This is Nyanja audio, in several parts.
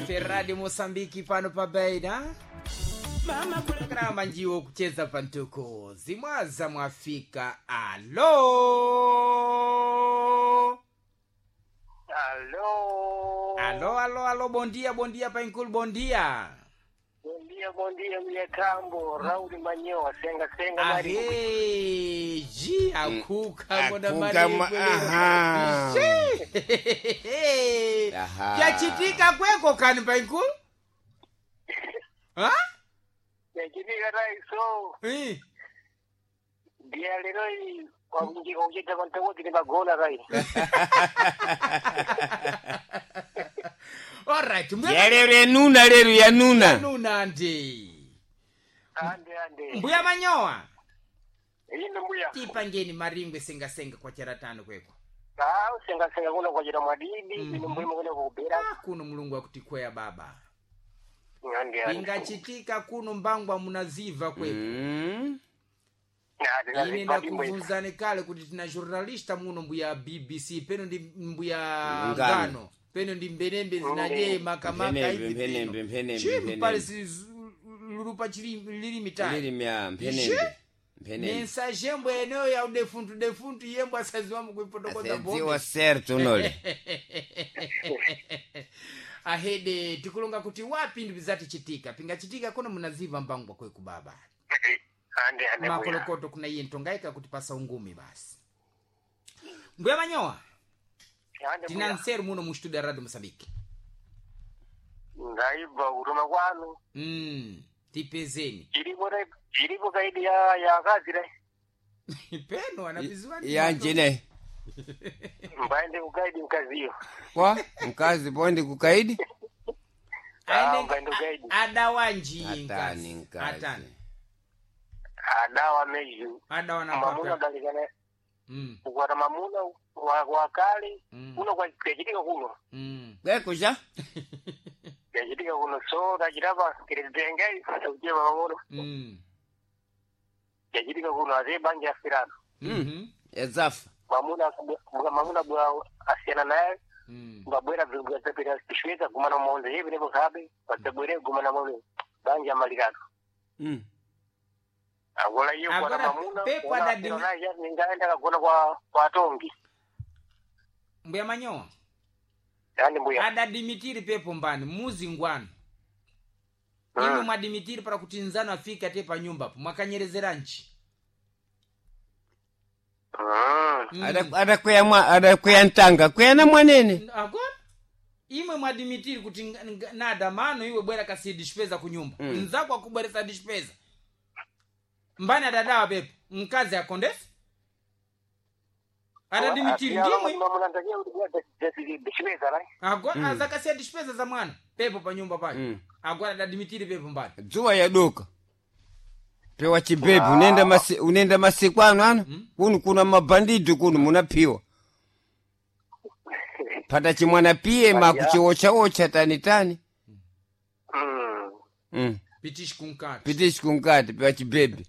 Ferradi Mosambiki pano pa Beida. Mama kuna manjiwo kucheza pantuko. Zimwaza mwafika. Alo. Alo, bom dia, pai nkulu, bom dia. Bom dia, minha cambo, Raul Manyoa, senga mari. Ji akuka moda mari. Yachitika kweko kani pai nkulu? Ha? Yachitika raiso. Dia leroi kwa ungita kontewo ni magona rai. All right. Lero ya nuna. Nuna ndi. Ande. Mbuya Manyoa. Ine mbuya. Tipangeni maringwe senga kwa charatano kweko. Senga kuna kwa jira mwadidi, ine mbuya mwene kubera. Kuno mulungu akutikwea baba. Ande. Ingachitika kuno mbangwa munaziva kweko. Ine nakuvunzane kale kuti tina journalista muno mbuya BBC, peno ndi mbuya ngano. Peno ndi mbenembe zinaje makamaka hivi. Chifu pale si lurupa liri mitani. Liri mia mpenembe. Mensagem eneo ya defunto yembo asaziwa mkuipotokoza bombe. Ziwa certo nole. Ahede tikulunga kuti wapi ndi bizati chitika. Pinga chitika kuna munaziva mbangwa kweku baba. Ande. Makolokoto kuna iye ntongaika kuti pasa ungumi basi. Mbuya Manyoa. Tina nseru muno mu studio Radio Mosambiki. Ngaiba uruma kwanu. Tipezeni. Ilipo kaidi ya kazi re. Peno anabiziwani. Ya njine. Mbaende kukaidi mkazi hiyo. Kwa? Mkazi poende kukaidi? Mbaende kukaidi. Adawanji Atani. Adawa meju. Adawa na mamuna dalikane. Kwa mamuna wakali. Uno kwa kejitika kuno. Kusha? Kejitika kuno so dajiraba kiretengai ujia mamuna. Kejitika kuno azebanje aspirado. Ezafa. Mamuna bwa asiana naye. Mbabwera vizugasa pira kishweza kumana mwonde hivi nebo sabi. Watabwere kumana mwonde. Banje amalikado. Agola hiyo kwa mamuna. Pepo adadi. Ningaenda kukona kwa tongi. Mbuya Manyoa. Yani mbuya. Adadimitiri pepo mbani. Muzi ngwano. Ime mwadimitiri para kutinzana afika tepa nyumba hapo. Mwakanyerezera nchi. Adakwea ntanga. Kwea na mwanene. Agora? Ime mwadimitiri kuti nada mano iwe bwera kasi dishpeza kunyumba. Nzako akubaresa dishpeza. Mbani adadawa pepo. Mkazi ya kondesi? Adadimitiri ndimwe. Agora azakasia dishpeza za mwana. Pepo pa nyumba pale. Agora adadimitiri pepo mbani. Zuwa ya doka. Pewa chibebu. Unenda masikwano ano. Kunu kuna mabandidu kunu munapiwa. Pata chimwana pie makuchiwocha tani. Pitishi kunkati. Pewa chibebu.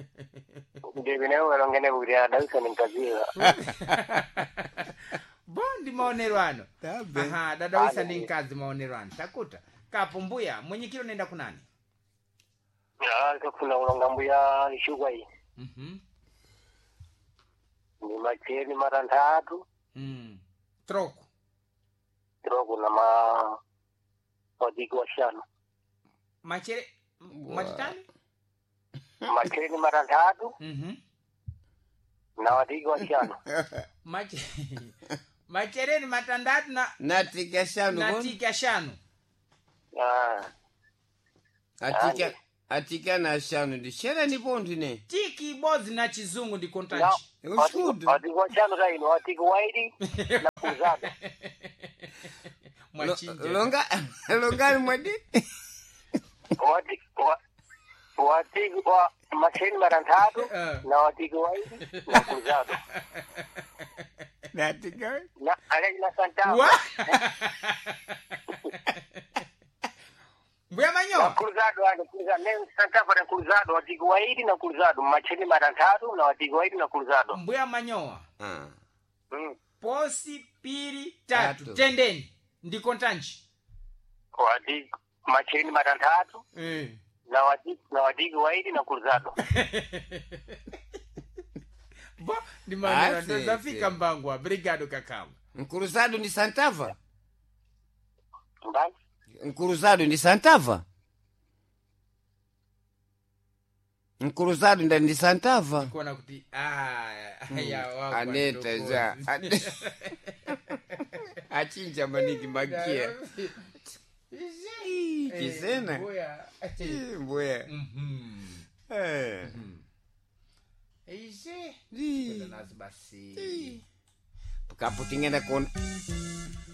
Bondi maonerwano. Dada wisa ni nkazi maonerwano. Takuta. Kapo mbuya. Mwenye kilo nenda kunani? Kuna ulongambu ya shugwa hii. Ni macheni mara 3. Troko na wadiki wa shano. Machere matitani? Macheni mara 3. Na wadiki wa shano. Machere ni matandatu na natika shano. Atika na shano di shera ni bondi ne. Tiki bozi na chizungu di kontanchi. Ushudu. Wadiki wa shano zaino, wadiki waidi na kuzada. Longani mwadi? Wadiki wa macheni mara 3 na wadiki waidi na kuzada. Natika? Na alai na santawa. Mbuya Manyoa. Cruzado Santafa na cruzado watigo waidi na cruzado macheni mara 3 na watigo waidi na cruzado. Mbuya Manyoa. Posi pili 3 tendeni ndiko ntanchi. wadi macheni matantatu na wadiki waidi na Cruzado. Bo ni maneno ndo zafika Mbangwa. Obrigado Kakamba. Cruzado ni Santava? Mbani? Cruzado ni Santava? Cruzado ndani ni Santava? Kuona kuti ya wako. Aneta za. Achinja maniki magia. Kisena. Mboya. Ise. Kuna nazi basi. Kapu tingena kon